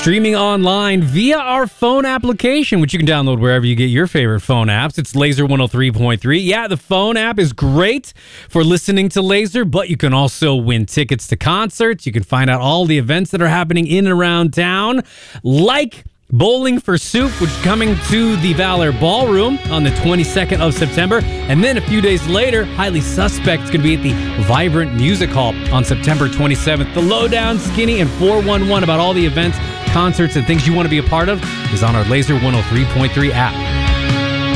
Streaming online via our phone application, which you can download wherever you get your favorite phone apps. It's Laser 103.3. Yeah, the phone app is great for listening to Laser, but you can also win tickets to concerts. You can find out all the events that are happening in and around town, like Bowling for Soup, which is coming to the Valor Ballroom on the 22nd of September. And then a few days later, Highly Suspect is going to be at the Vibrant Music Hall on September 27th. The Lowdown, Skinny, and 411 about all the events, concerts, and things you want to be a part of is on our Laser 103.3 app.